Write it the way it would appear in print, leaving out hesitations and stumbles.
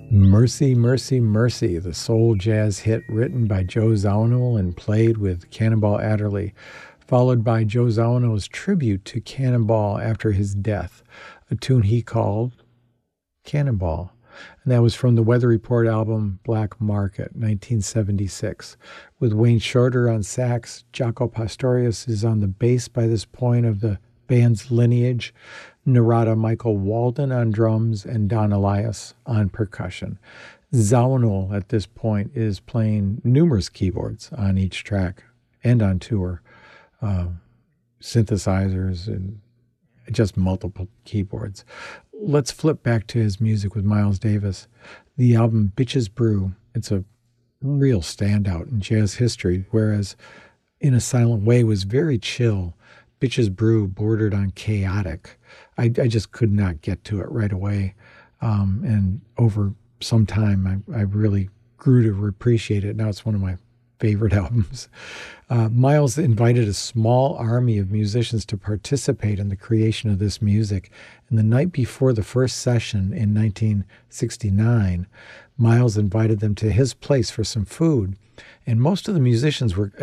Mercy, Mercy, Mercy, the soul jazz hit written by Joe Zawinul and played with Cannonball Adderley, followed by Joe Zawinul's tribute to Cannonball after his death, a tune he called Cannonball. And that was from the Weather Report album Black Market, 1976. With Wayne Shorter on sax, Jaco Pastorius is on the bass by this point of the band's lineage, Narada Michael Walden on drums, and Don Elias on percussion. Zawinul at this point is playing numerous keyboards on each track and on tour, synthesizers and just multiple keyboards. Let's flip back to his music with Miles Davis. The album Bitches Brew, it's a real standout in jazz history, whereas In a Silent Way was very chill. Bitches Brew bordered on chaotic. I just could not get to it right away. And over some time, I really grew to appreciate it. Now it's one of my favorite albums. Miles invited a small army of musicians to participate in the creation of this music. And the night before the first session in 1969, Miles invited them to his place for some food. And most of the musicians were